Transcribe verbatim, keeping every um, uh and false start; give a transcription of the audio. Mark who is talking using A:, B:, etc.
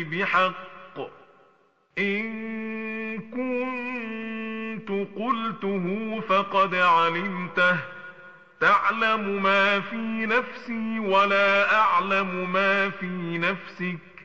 A: بحق، إن كنت قلته فقد علمته، تعلم ما في نفسي ولا أعلم ما في نفسك،